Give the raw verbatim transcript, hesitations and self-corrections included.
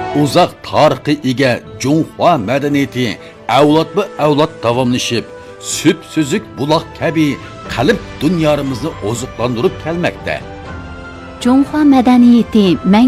Uzaq tarixi ega Junhua madaniyati avlodma-avlod davomlashib, süp-süzük buloq kabi qalb dunyomizni oziqlantirib kelmoqda. Junhua madaniyati